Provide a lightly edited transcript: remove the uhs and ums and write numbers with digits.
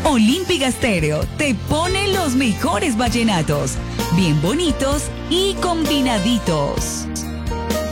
Olímpica Stereo te pone los mejores vallenatos, bien bonitos y combinaditos.